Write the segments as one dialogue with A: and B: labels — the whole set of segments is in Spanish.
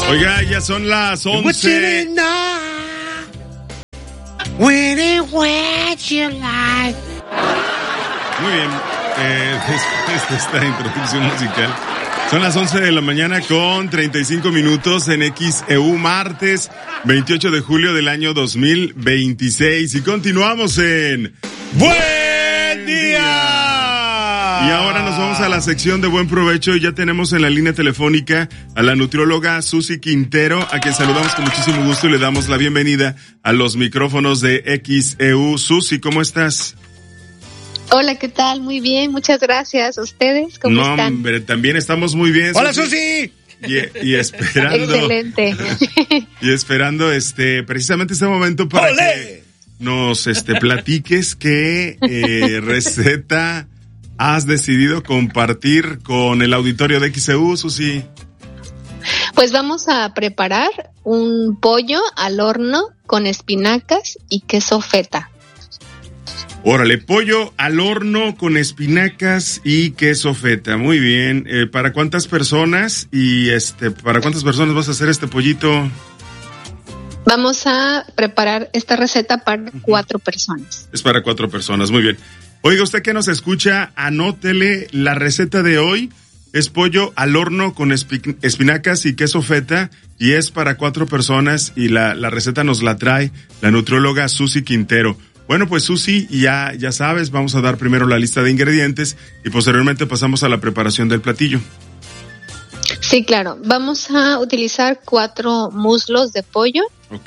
A: Oiga, ya son las 11. Muy bien, después de esta introducción musical, son las 11 de la mañana con 35 minutos en XEU, martes 28 de julio del año 2026. Y continuamos en Buen Día. Y ahora nos vamos a la sección de Buen Provecho y ya tenemos en la línea telefónica a la nutrióloga Susi Quintero, a quien saludamos con muchísimo gusto y le damos la bienvenida a los micrófonos de XEU. Susi, ¿cómo estás?
B: Hola, ¿qué tal? Muy bien, muchas gracias. ¿Ustedes cómo están?
A: Hombre, también estamos muy bien.
C: ¡Hola, Susi!
A: Y esperando.
B: Excelente.
A: Y esperando precisamente este momento para
C: ¡Olé!
A: que nos platiques qué receta has decidido compartir con el auditorio de XEU, Susi.
B: Pues vamos a preparar un pollo al horno con espinacas y queso feta.
A: Órale, pollo al horno con espinacas y queso feta. Muy bien. ¿Para cuántas personas? Y ¿para cuántas personas vas a hacer este pollito?
B: Vamos a preparar esta receta para 4 personas.
A: Es para 4 personas, muy bien. Oiga, usted que nos escucha, anótele la receta de hoy. Es pollo al horno con espinacas y queso feta y es para 4 personas y la receta nos la trae la nutrióloga Susi Quintero. Bueno, pues Susi, ya sabes, vamos a dar primero la lista de ingredientes y posteriormente pasamos a la preparación del platillo.
B: Sí, claro. Vamos a utilizar 4 muslos de pollo.
A: Ok.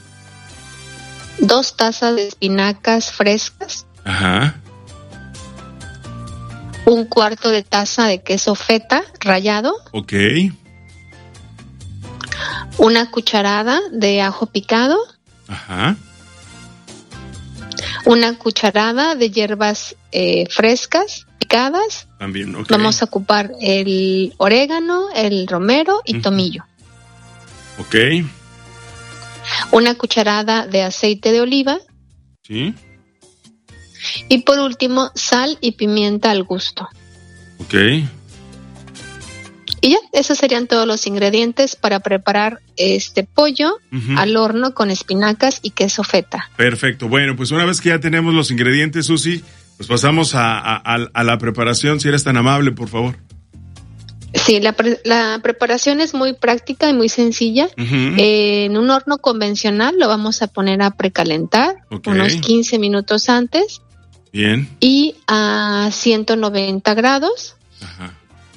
B: 2 tazas de espinacas frescas.
A: Ajá.
B: 1/4 de taza de queso feta rallado.
A: Ok.
B: 1 cucharada de ajo picado.
A: Ajá.
B: 1 cucharada de hierbas frescas picadas.
A: También, ok.
B: Vamos a ocupar el orégano, el romero y tomillo.
A: Ok.
B: 1 cucharada de aceite de oliva.
A: Sí.
B: Y por último, sal y pimienta al gusto.
A: Ok.
B: Y ya, esos serían todos los ingredientes para preparar este pollo al horno con espinacas y queso feta.
A: Perfecto. Bueno, pues una vez que ya tenemos los ingredientes, Susi, pues pasamos a la preparación, si eres tan amable, por favor.
B: Sí, la preparación es muy práctica y muy sencilla. En un horno convencional lo vamos a poner a precalentar unos 15 minutos antes.
A: Bien.
B: Y a 190 grados.
A: Ajá.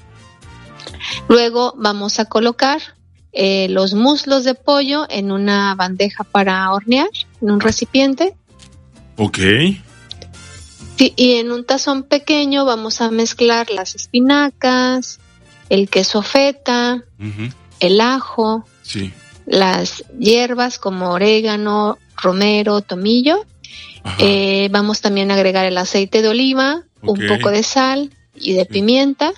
B: Luego vamos a colocar los muslos de pollo en una bandeja para hornear, en un recipiente.
A: Ok.
B: Sí, y en un tazón pequeño vamos a mezclar las espinacas, el queso feta, el ajo,
A: sí,
B: las hierbas como orégano, romero, tomillo. Vamos también a agregar el aceite de oliva, un poco de sal y de pimienta.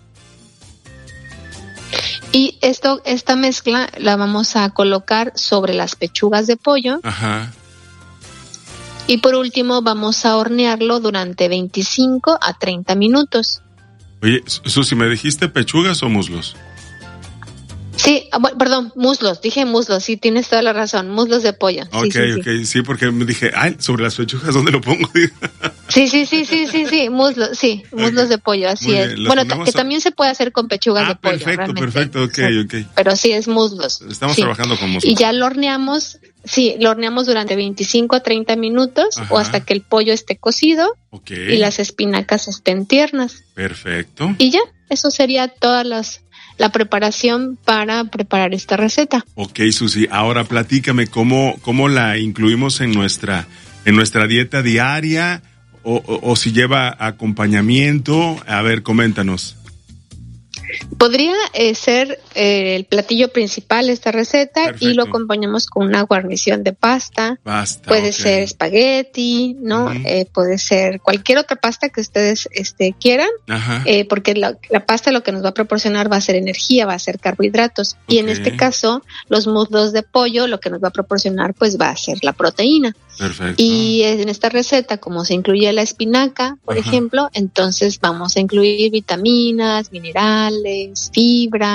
B: Y esta mezcla la vamos a colocar sobre las pechugas de pollo.
A: Ajá.
B: Y por último vamos a hornearlo durante 25 a 30 minutos.
A: Oye, Susi, ¿me dijiste pechugas o muslos?
B: Sí, perdón, muslos, dije muslos, sí, tienes toda la razón, muslos de pollo.
A: Sí, porque me dije, sobre las pechugas, ¿dónde lo pongo?
B: Sí, muslos de pollo, así es. Bueno, que también se puede hacer con pechugas de pollo.
A: Perfecto, ok.
B: Pero sí es muslos.
A: Estamos trabajando con muslos.
B: Y ya lo horneamos durante 25 a 30 minutos o hasta que el pollo esté cocido y las espinacas estén tiernas.
A: Perfecto.
B: Y ya, eso sería la preparación para preparar esta receta.
A: Ok, Susi, ahora platícame cómo la incluimos en nuestra dieta diaria o si lleva acompañamiento. A ver, coméntanos.
B: Podría ser el platillo principal esta receta. Perfecto. Y lo acompañamos con una guarnición de pasta. Puede ser espagueti, ¿no? Puede ser cualquier otra pasta que ustedes quieran. Porque la pasta lo que nos va a proporcionar va a ser energía, va a ser carbohidratos. Y en este caso, los muslos de pollo lo que nos va a proporcionar pues va a ser la proteína.
A: Perfecto.
B: Y en esta receta, como se incluye la espinaca, por ejemplo, entonces vamos a incluir vitaminas, minerales, fibra,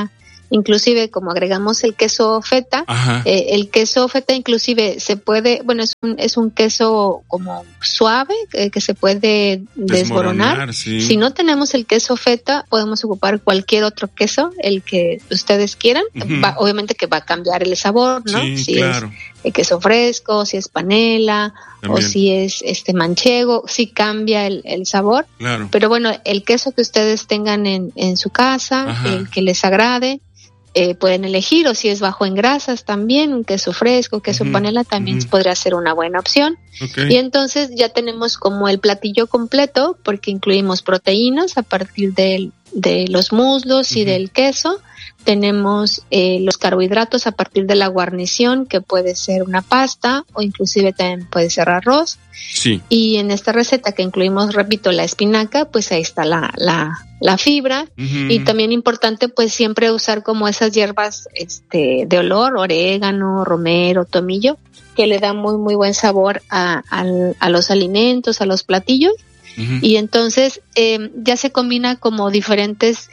B: inclusive como agregamos el queso feta, el queso feta inclusive se puede, bueno, es un queso como suave que se puede desmoronar. Sí. Si no tenemos el queso feta, podemos ocupar cualquier otro queso, el que ustedes quieran. Obviamente que va a cambiar el sabor, ¿no?
A: Sí,
B: si
A: claro.
B: Es queso fresco, si es panela, también. O si es manchego, sí cambia el sabor.
A: Claro.
B: Pero bueno, el queso que ustedes tengan en su casa, el que les agrade, pueden elegir, o si es bajo en grasas también, un queso fresco, queso panela también podría ser una buena opción.
A: Okay.
B: Y entonces ya tenemos como el platillo completo, porque incluimos proteínas a partir de los muslos y del queso. Tenemos los carbohidratos a partir de la guarnición, que puede ser una pasta o inclusive también puede ser arroz.
A: Sí.
B: Y en esta receta que incluimos, repito, la espinaca, pues ahí está la fibra. Y también importante pues siempre usar como esas hierbas de olor, orégano, romero, tomillo, que le da muy muy buen sabor a los alimentos, a los platillos. Y entonces ya se combina como diferentes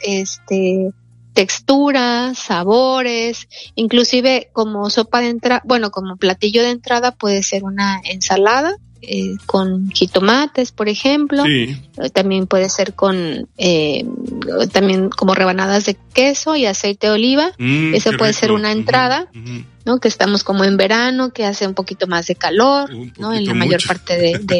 B: texturas, sabores, inclusive como sopa de entrada, bueno, como platillo de entrada puede ser una ensalada con jitomates, por ejemplo.
A: Sí.
B: También puede ser con también como rebanadas de queso y aceite de oliva. Eso puede ser una entrada, ¿no? Que estamos como en verano, que hace un poquito más de calor, ¿no? En la mayor parte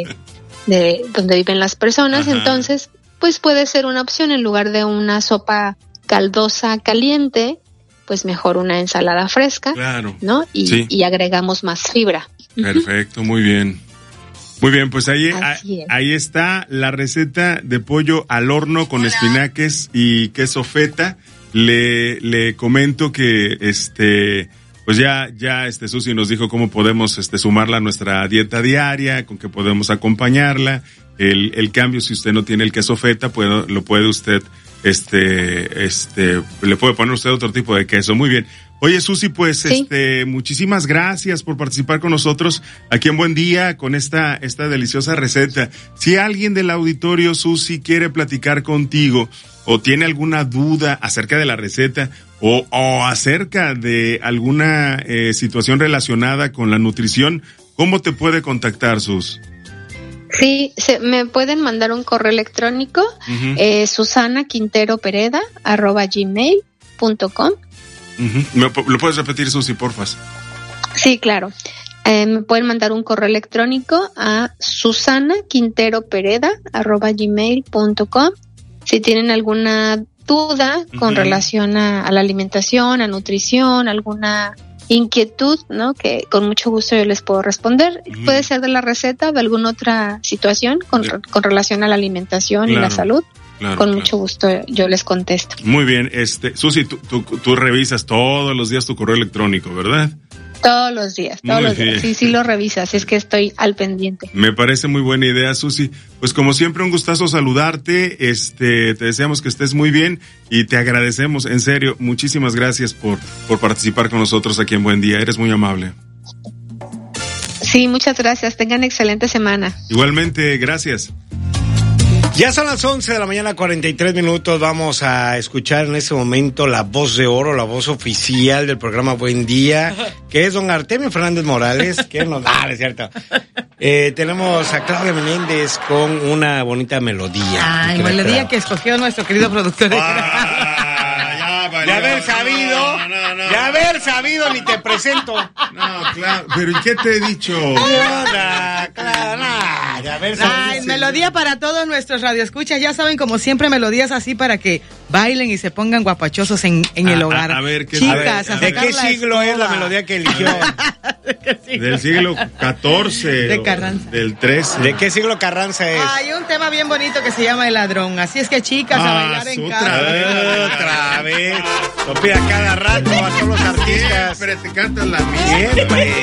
B: de donde viven las personas. Entonces, pues puede ser una opción en lugar de una sopa caldosa caliente, pues mejor una ensalada fresca,
A: claro,
B: ¿no? Y agregamos más fibra.
A: Perfecto, muy bien. Muy bien, pues ahí está la receta de pollo al horno con espinaques y queso feta. Le comento que pues ya Susi nos dijo cómo podemos sumarla a nuestra dieta diaria, con qué podemos acompañarla. El cambio, si usted no tiene el queso feta, lo puede usted le puede poner usted otro tipo de queso. Muy bien. Oye, Susi, pues sí. Muchísimas gracias por participar con nosotros aquí en Buen Día con esta deliciosa receta. Si alguien del auditorio, Susi, quiere platicar contigo o tiene alguna duda acerca de la receta o acerca de alguna situación relacionada con la nutrición, ¿cómo te puede contactar, Sus?
B: Sí, me pueden mandar un correo electrónico, susanaquinteropereda@gmail.com.
A: ¿Lo puedes repetir, Susi, porfas?
B: Sí, claro. Me pueden mandar un correo electrónico a susanaquinteropereda@gmail.com. Si tienen alguna duda con relación a la alimentación, a nutrición, alguna inquietud, ¿no? Que con mucho gusto yo les puedo responder. Puede ser de la receta o de alguna otra situación con relación a la alimentación y la salud. Con mucho gusto yo les contesto.
A: Muy bien, Susi, tú revisas todos los días tu correo electrónico, ¿verdad?
B: Todos los días. Sí lo revisas, es que estoy al pendiente.
A: Me parece muy buena idea, Susi. Pues como siempre, un gustazo saludarte, te deseamos que estés muy bien y te agradecemos, en serio, muchísimas gracias por participar con nosotros aquí en Buen Día, eres muy amable.
B: Sí, muchas gracias, tengan excelente semana.
A: Igualmente, gracias.
C: Ya son las 11 de la mañana, 43 minutos. Vamos a escuchar en este momento la voz de oro, la voz oficial del programa Buen Día, que es don Artemio Fernández Morales. Que nos es cierto. Tenemos a Claudia Menéndez con una bonita melodía.
D: Ay, melodía que escogió nuestro querido productor.
C: De haber sabido, ni te presento.
A: No, claro, pero ¿y qué te he dicho?
C: De haber sabido.
D: Ay, melodía para todos nuestros radioescuchas. Ya saben, como siempre, melodías así para que bailen y se pongan guapachosos en el hogar.
A: A ver,
D: chicas,
C: ¿de qué siglo es la melodía que eligió?
A: Del siglo XIV.
D: De Carranza.
A: Del XIII.
C: ¿De qué siglo Carranza es?
D: Hay un tema bien bonito que se llama El Ladrón. Así es que, chicas, a bailar en casa.
C: Otra vez. Lo pide a cada rato a todos los artistas.
A: Siempre te cantan la misma.
C: Siempre.